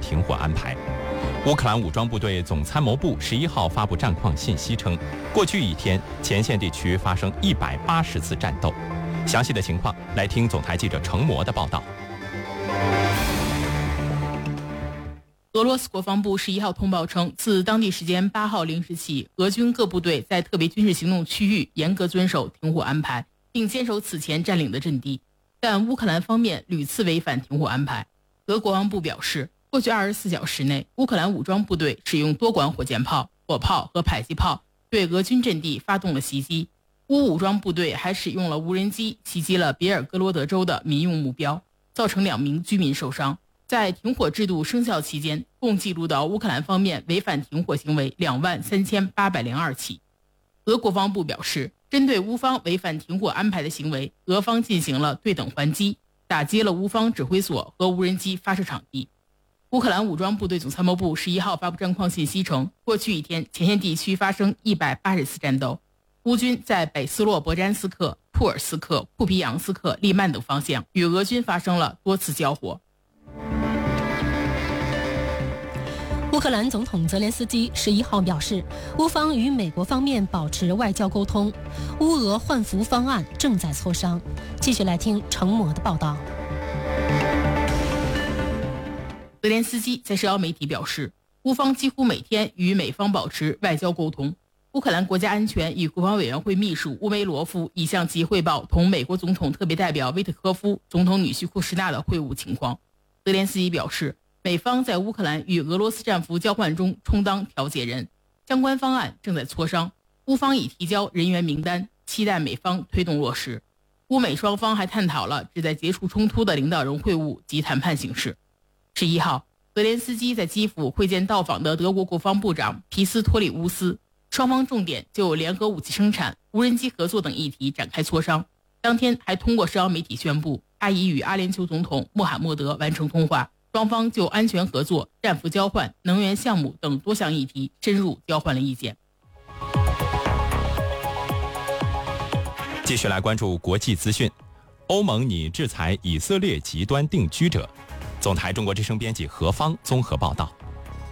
停火安排。乌克兰武装部队总参谋部11号发布战况信息称，过去一天前线地区发生180次战斗。详细的情况，来听总台记者程模的报道。 俄罗斯国防部11号通报称，自当地时间8号0时起，俄军各部队在特别军事行动区域严格遵守停火安排，并坚守此前占领的阵地。但乌克兰方面屡次违反停火安排。俄国防部表示，过去24小时内，乌克兰武装部队使用多管火箭炮、火炮和迫击炮对俄军阵地发动了袭击。乌武装部队还使用了无人机袭击了别尔哥罗德州的民用目标，造成2名居民受伤。在停火制度生效期间，共记录到乌克兰方面违反停火行为23802起。俄国防部表示，针对乌方违反停火安排的行为，俄方进行了对等还击，打击了乌方指挥所和无人机发射场地。乌克兰武装部队总参谋部11号发布战况信息称，过去一天前线地区发生180次战斗，乌军在北斯洛伯詹斯克、库尔斯克、库皮扬斯克、利曼等方向与俄军发生了多次交火。 乌克兰总统泽连斯基11号表示，乌方与美国方面保持外交沟通，乌俄换俘方案正在磋商。继续来听程模的报道。 泽连斯基在社交媒体表示，乌方几乎每天与美方保持外交沟通。乌克兰国家安全与国防委员会秘书乌梅罗夫已向其汇报同美国总统特别代表威特科夫、总统女婿库什纳的会晤情况。泽连斯基表示，美方在乌克兰与俄罗斯战俘交换中充当调解人，相关方案正在磋商，乌方已提交人员名单，期待美方推动落实。乌美双方还探讨了旨在结束冲突的领导人会晤及谈判形势。11号，泽连斯基在基辅会见到访的德国国防部长皮斯托里乌斯，双方重点就联合武器生产、无人机合作等议题展开磋商。当天还通过社交媒体宣布，他已与阿联酋总统穆罕默德完成通话，双方就安全合作、战俘交换、能源项目等多项议题深入交换了意见。 继续来关注国际资讯。欧盟拟制裁以色列极端定居者。总台中国之声编辑何芳综合报道。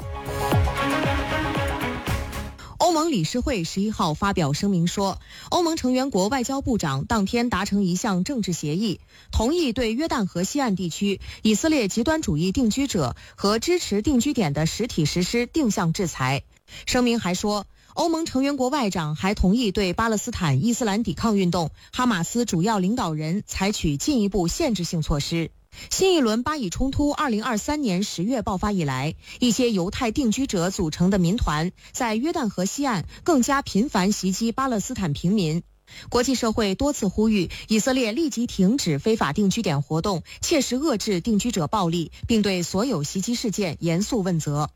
欧盟理事会11号发表声明说，欧盟成员国外交部长当天达成一项政治协议，同意对约旦河西岸地区以色列极端主义定居者和支持定居点的实体实施定向制裁。声明还说，欧盟成员国外长还同意对巴勒斯坦伊斯兰抵抗运动哈马斯主要领导人采取进一步限制性措施。新一轮巴以冲突2023年10月爆发以来，一些犹太定居者组成的民团在约旦河西岸更加频繁袭击巴勒斯坦平民。国际社会多次呼吁以色列立即停止非法定居点活动，切实遏制定居者暴力，并对所有袭击事件严肃问责。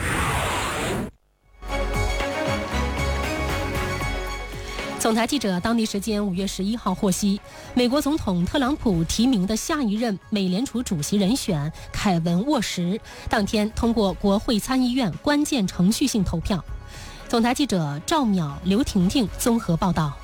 总台记者当地时间5月11号获悉，美国总统特朗普提名的下一任美联储主席人选凯文·沃什当天通过国会参议院关键程序性投票。总台记者赵淼、刘婷婷综合报道。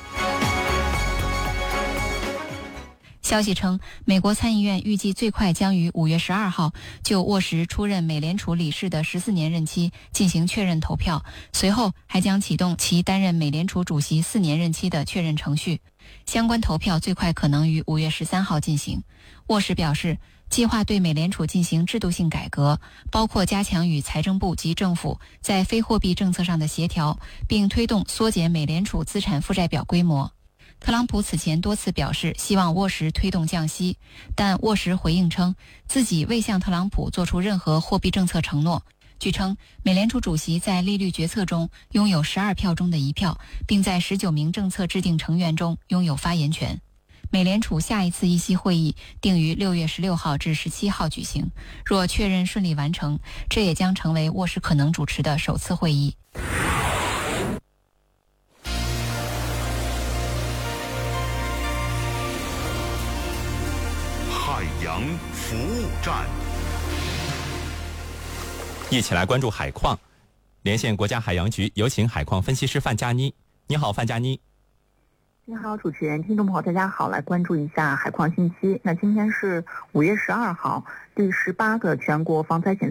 消息称，美国参议院预计最快将于5月12号就沃什出任美联储理事的14年任期进行确认投票，随后还将启动其担任美联储主席4年任期的确认程序。相关投票最快可能于5月13号进行。沃什表示，计划对美联储进行制度性改革，包括加强与财政部及政府在非货币政策上的协调，并推动缩减美联储资产负债表规模。特朗普此前多次表示希望沃什推动降息，但沃什回应称自己未向特朗普做出任何货币政策承诺。据称，美联储主席在利率决策中拥有12票中的1票，并在19名政策制定成员中拥有发言权。美联储下一次议息会议定于6月16号至17号举行，若确认顺利完成，这也将成为沃什可能主持的首次会议。 海洋服务站， 一起来关注海况。连线国家海洋局，有请海况分析师范佳妮。你好，范佳妮。 你好，主持人，听众朋友，大家好，来关注一下海况信息。那今天是5月12号，第18个全国防灾险